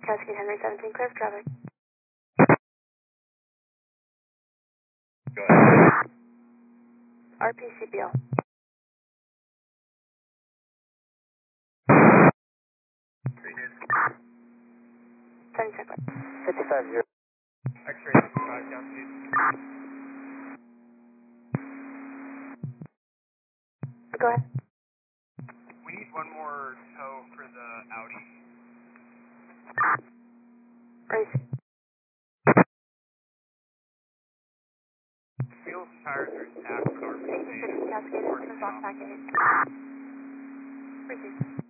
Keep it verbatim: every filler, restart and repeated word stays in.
Cascade Henry seventeen, clear for traffic. Go ahead. R P C B L. seventy seconds. fifty-five zero. X-ray fifty-five, Cascade. Go ahead. We need one more tow for the Audi. Race. Wheels and tires are intact, but our eighteen fifty Cascade, Henry block packet. Proceed.